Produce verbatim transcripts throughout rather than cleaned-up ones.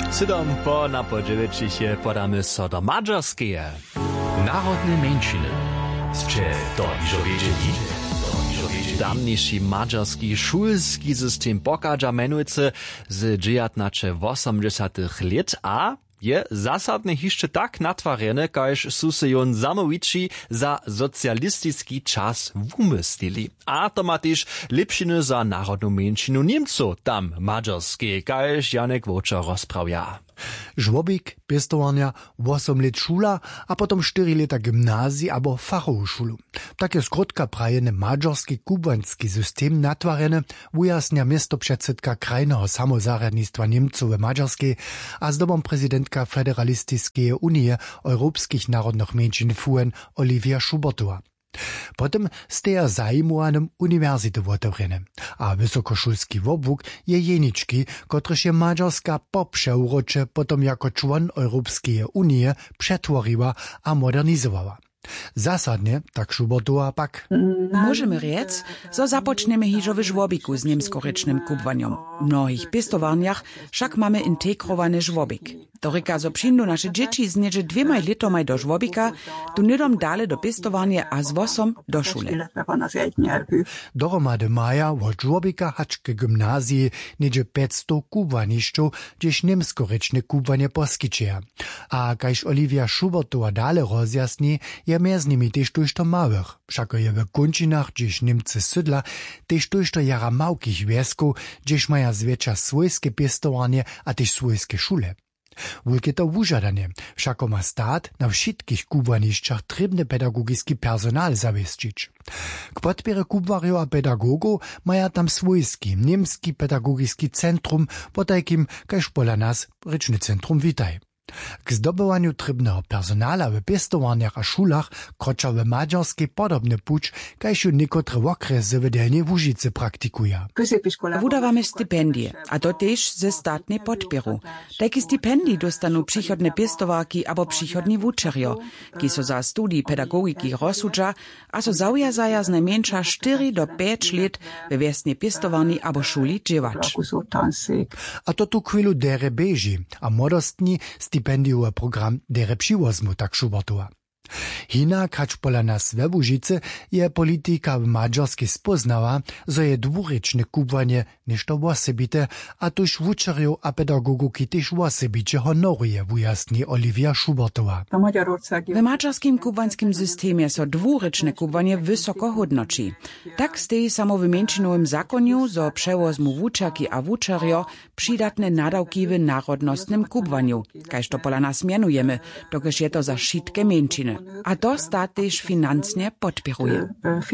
Sydom po napodziewiczysie podamy so do Mađarskeje. Narodne mężczyny. Zcze to iżo wiedzieli? Damniejszy mađarski szulski system pokaża menujce z dziewiętnaście osiemdziesiątych lat, a je zasadne hiszcze tak natwarjene, kaž su se jon zamowici za socjalistyczny czas wumyslili. A to ma też lepšiny za narodną mężczynu Niemców tam mađarskie, kaž Janek Wočar rozprawia. Żłobik, pěstovania, osem let šula a potom čtyři leta gymnazji abo fachovú šulu. Takie skrótka prajene mađarski kubanski system natvarene ujasnia miestopředsedka krajného samozaradnictva Niemców w Mađarskiej a zdobom prezidentka Federalistiskiej Unie Europskich Narodnych Mężczyzn F U N Olivia Schubertová. Potem steja zajmowanym uniwersity otewrene, a wysokoszulski wobłuk je jeniczki, kotryż je Mađarska po przeurocze potom jako człon Europskiej Unii przetworiła a modernizowała. Zasadnie, tak Schubertová pak. Możemy riec, zo započneme hižo w żłobiku z niemskorečnym kubwaniem. W mnohých pěstovaniach však mamy integrowany żłobik. To reka, zo přindu naše dzieci z nieže dvěmaj litomaj do żłobika, tu nidom dale do pěstovania a z vosom do šule. Dohromady maja od żłobika hač k gymnaziji nieže päťsto kubwanišćów, gdzieś niemskorečne kubwanie poskyčeja. A kaž Olivia Schubertová dale rozjasni, je mez nimi tež tojšto małych. Všako je v končinach, gdzieś Niemcy sydla, tež tojšto jara małkich wieskow, gdzieś maja zwiecza swojskie pěstovanie a tež swojskie šule. Wulke to wužadanie, všako ma stát na všetkých kubwanišćach trebny pedagogiski personal zawiestić. K podpierze kubwarjów a pedagogów maja tam swojski, niemski pedagogiski centrum, potajkim kaž pola nas rečny centrum witaj. K zdobywaniu trebnego personala w pěstovaniach a šulach kroča w Mađarskiej podobny puć, kaž ju niekotre okresy w Delnej Łužicy praktikuja. Wudawamy stipendie, a to też ze statnej podpieru. Takie stipendii dostanu przychodne pěstowarki abo przychodni wučerjo, ki so za studii pedagogiki rozsudža, a so zaujazaja z najmniejsza čtyři do pięć lat we wiesnej pěstovani abo šuli dževač. A to tu chwilu dere beži, a modostni stipendiowy program dere přivozmu, tak Schubertová. Hinak, hač pola nas we Łužicy, je politika w Mađarskiej spoznała, zo je dwurečne kubwanie nešto wosebite, a tuž wučerjów a pedagoguki tež wosebicie honoruje, wujasni Olivia Schubertová. W mađarskim kubwanskim systemie so dwurečne kubwanie wysoko hodnoči. Tak steji samo w męczynowym zakoniu, zo przewozmu wučerki a wučerjo přidatne nadawki w narodnostnym kubwaniu, kaž to pola nas mianujemy, dokež je to za šitke męčiny. A to stát tež financne podpiruje.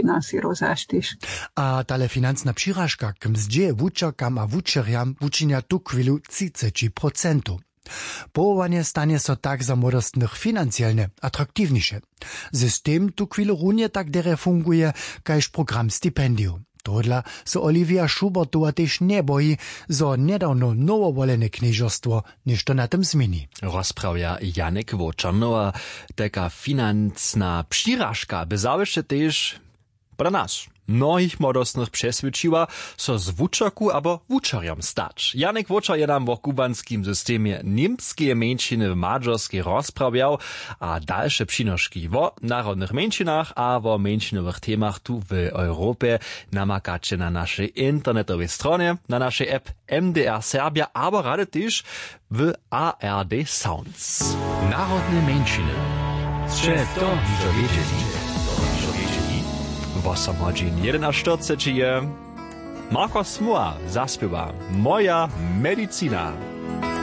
A tale financna přiražka k mzdzie wučerkam a wučerjam wučinia tu chwilu třicet procent. Połowanie stanie so tak za modostnych finansjalnie atraktivniejsze. System tu chwilu runie tak dere funguje, kaž program stipendium. Todla so Olivia Schubertová tež nie bojí, zo nedawno nowovolene kniežerstwo nešto na tym zmieni. Rozprawia Janek Wočar. No a taka finansna přiražka by zawieszcze tež pra nas. Mnohých modostnych přesvědčiła, so z wučerku abo wučerjom stać. Janek Wočar je nam w kubanskim systemie niemskie mężczyny w Mađarskiej rozprawiał, a dalsze przynożki o narodnych mężczynach a o mężczynowych temach tu w Europie namakacie na naszej internetowej stronie, na naszej app M D R Serbia, aber rady też w A R D Sounds. Narodne mężczyny. Zcze to iżo wiedzieli? osem godzin jedenaście je Marko Smuła zaśpiewa Moja medicina.